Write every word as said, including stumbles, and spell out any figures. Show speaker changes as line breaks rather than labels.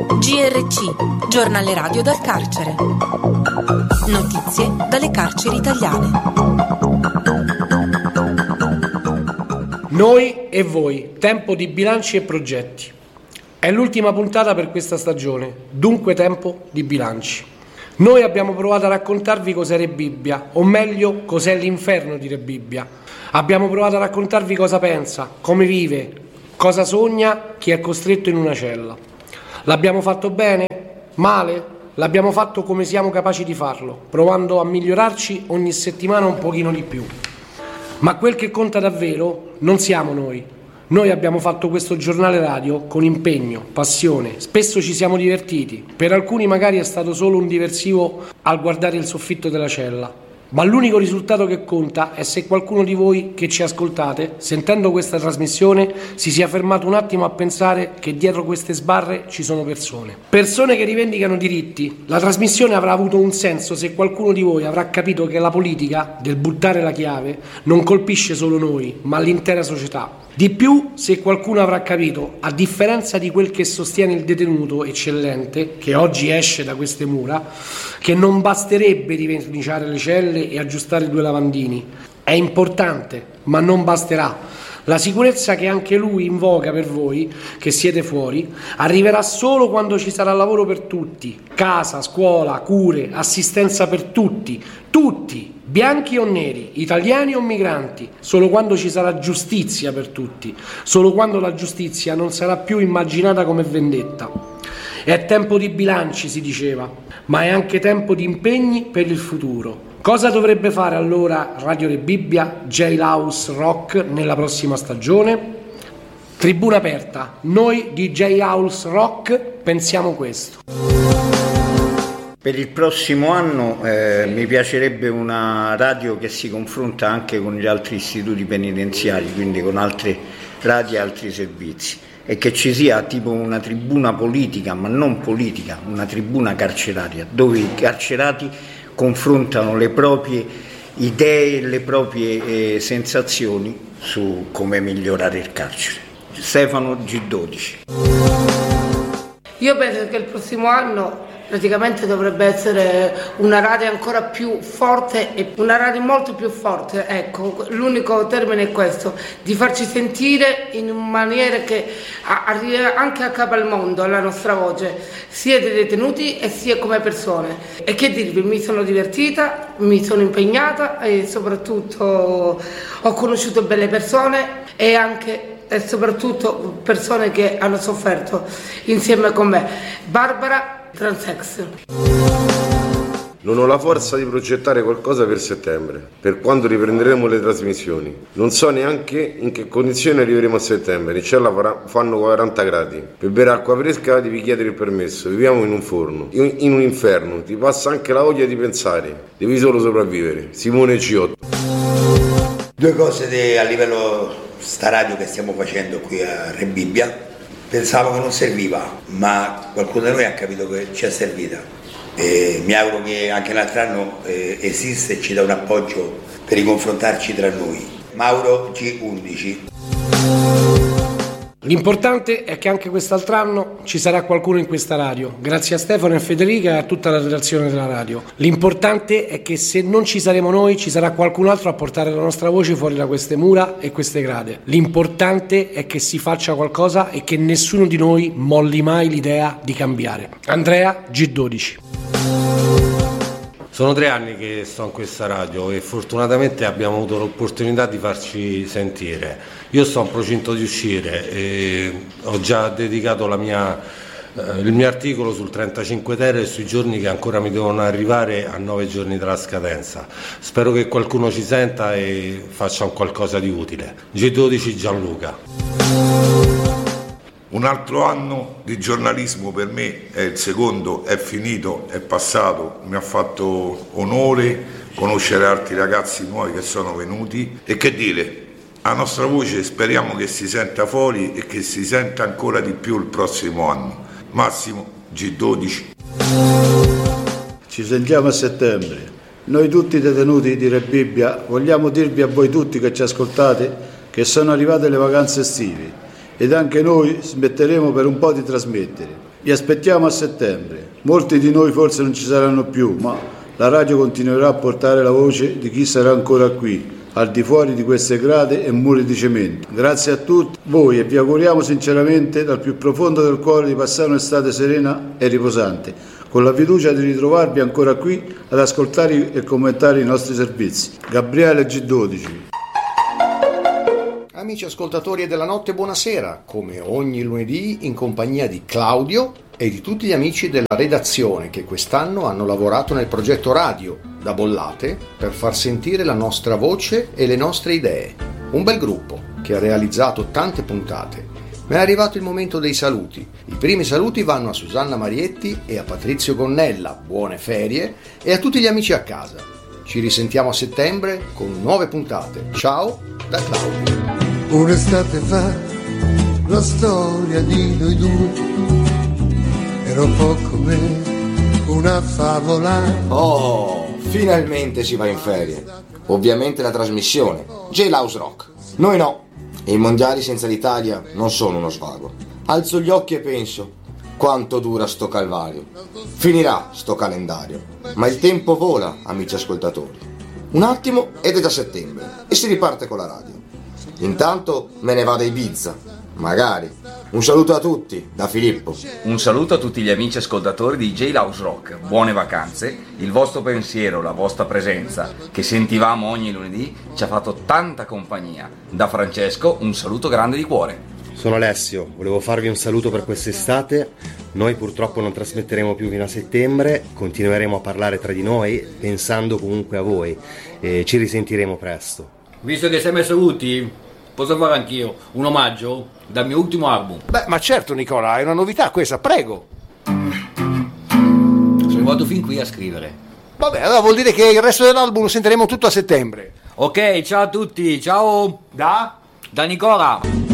G R C, giornale radio dal carcere. Notizie dalle carceri italiane.
Noi e voi, tempo di bilanci e progetti. È l'ultima puntata per questa stagione, dunque tempo di bilanci. Noi abbiamo provato a raccontarvi cos'è Rebibbia, o meglio, cos'è l'inferno di Rebibbia. Abbiamo provato a raccontarvi cosa pensa, come vive, cosa sogna chi è costretto in una cella. L'abbiamo fatto bene? Male? L'abbiamo fatto come siamo capaci di farlo, provando a migliorarci ogni settimana un pochino di più. Ma quel che conta davvero non siamo noi. Noi abbiamo fatto questo giornale radio con impegno, passione, spesso ci siamo divertiti. Per alcuni magari è stato solo un diversivo al guardare il soffitto della cella. Ma l'unico risultato che conta è se qualcuno di voi che ci ascoltate, sentendo questa trasmissione, si sia fermato un attimo a pensare che dietro queste sbarre ci sono persone. Persone che rivendicano diritti. La trasmissione avrà avuto un senso se qualcuno di voi avrà capito che la politica, del buttare la chiave, non colpisce solo noi, ma l'intera società. Di più, se qualcuno avrà capito, a differenza di quel che sostiene il detenuto eccellente, che oggi esce da queste mura, che non basterebbe riverniciare le celle e aggiustare due lavandini. È importante, ma non basterà. La sicurezza che anche lui invoca per voi, che siete fuori, arriverà solo quando ci sarà lavoro per tutti. Casa, scuola, cure, assistenza per tutti. Tutti! Bianchi o neri, italiani o migranti, solo quando ci sarà giustizia per tutti, solo quando la giustizia non sarà più immaginata come vendetta. È tempo di bilanci, si diceva, ma è anche tempo di impegni per il futuro. Cosa dovrebbe fare allora Radio Rebibbia, Jailhouse Rock nella prossima stagione? Tribuna aperta, noi di Jailhouse Rock pensiamo questo.
Per il prossimo anno eh, mi piacerebbe una radio che si confronta anche con gli altri istituti penitenziari, quindi con altre radio e altri servizi, e che ci sia tipo una tribuna politica, ma non politica, una tribuna carceraria, dove i carcerati confrontano le proprie idee e le proprie eh, sensazioni su come migliorare il carcere. Stefano G dodici.
Io penso che il prossimo anno praticamente dovrebbe essere una radio ancora più forte, e una radio molto più forte, ecco, l'unico termine è questo, di farci sentire in maniera che arrivi anche a capo al mondo la nostra voce, sia dei detenuti e sia come persone. E che dirvi, mi sono divertita, mi sono impegnata e soprattutto ho conosciuto belle persone e anche e soprattutto persone che hanno sofferto insieme con me. Barbara, transex.
Non ho la forza di progettare qualcosa per settembre, per quando riprenderemo le trasmissioni. Non so neanche in che condizioni arriveremo a settembre. In cella fanno quaranta gradi. Per bere acqua fresca devi chiedere il permesso. Viviamo in un forno, in un inferno. Ti passa anche la voglia di pensare. Devi solo sopravvivere. Simone G otto.
Due cose de, a livello sta radio che stiamo facendo qui a Rebibbia. Pensavo che non serviva, ma qualcuno di noi ha capito che ci è servita. E mi auguro che anche l'altro anno eh, esiste e ci dà un appoggio per riconfrontarci tra noi. Mauro G undici.
L'importante è che anche quest'altro anno ci sarà qualcuno in questa radio, grazie a Stefano e Federica e a tutta la redazione della radio. L'importante è che se non ci saremo noi, ci sarà qualcun altro a portare la nostra voce fuori da queste mura e queste grade. L'importante è che si faccia qualcosa e che nessuno di noi molli mai l'idea di cambiare. Andrea G dodici.
Sono tre anni che sto in questa radio e fortunatamente abbiamo avuto l'opportunità di farci sentire. Io sto in procinto di uscire e ho già dedicato la mia, eh, il mio articolo sul trentacinque ter e sui giorni che ancora mi devono arrivare a nove giorni dalla scadenza. Spero che qualcuno ci senta e faccia un qualcosa di utile. G dodici Gianluca.
Un altro anno di giornalismo per me è il secondo, è finito, è passato, mi ha fatto onore conoscere altri ragazzi nuovi che sono venuti e che dire, la nostra voce speriamo che si senta fuori e che si senta ancora di più il prossimo anno. Massimo G dodici.
Ci sentiamo a settembre. Noi tutti detenuti di Rebibbia vogliamo dirvi a voi tutti che ci ascoltate che sono arrivate le vacanze estive ed anche noi smetteremo per un po' di trasmettere. Vi aspettiamo a settembre. Molti di noi forse non ci saranno più, ma la radio continuerà a portare la voce di chi sarà ancora qui, al di fuori di queste grate e muri di cemento. Grazie a tutti voi e vi auguriamo sinceramente dal più profondo del cuore di passare un'estate serena e riposante, con la fiducia di ritrovarvi ancora qui ad ascoltare e commentare i nostri servizi. Gabriele G dodici.
Amici ascoltatori della notte, buonasera, come ogni lunedì in compagnia di Claudio e di tutti gli amici della redazione che quest'anno hanno lavorato nel progetto radio da Bollate per far sentire la nostra voce e le nostre idee. Un bel gruppo che ha realizzato tante puntate. Ma è arrivato il momento dei saluti. I primi saluti vanno a Susanna Marietti e a Patrizio Gonnella, buone ferie, e a tutti gli amici a casa. Ci risentiamo a settembre con nuove puntate. Ciao da Claudio.
Un'estate fa, la storia di noi due era un po' come una favola.
Oh, finalmente si va in ferie. Ovviamente la trasmissione Jailhouse Rock. Noi no. E i mondiali senza l'Italia non sono uno svago. Alzo gli occhi e penso: quanto dura sto calvario. Finirà sto calendario. Ma il tempo vola, amici ascoltatori. Un attimo ed è già settembre e si riparte con la radio. Intanto me ne vado a Ibiza, magari. Un saluto a tutti, da Filippo.
Un saluto a tutti gli amici ascoltatori di Jailhouse Rock. Buone vacanze. Il vostro pensiero, la vostra presenza, che sentivamo ogni lunedì, ci ha fatto tanta compagnia. Da Francesco, un saluto grande di cuore.
Sono Alessio, volevo farvi un saluto per quest'estate. Noi purtroppo non trasmetteremo più fino a settembre, continueremo a parlare tra di noi, pensando comunque a voi, e ci risentiremo presto.
Visto che siamo saluti, posso fare anch'io un omaggio dal mio ultimo album?
Beh, ma certo Nicola, è una novità questa, prego.
Sono arrivato fin qui a scrivere.
Vabbè, allora vuol dire che il resto dell'album lo sentiremo tutto a settembre.
Ok, ciao a tutti, ciao
da
da Nicola.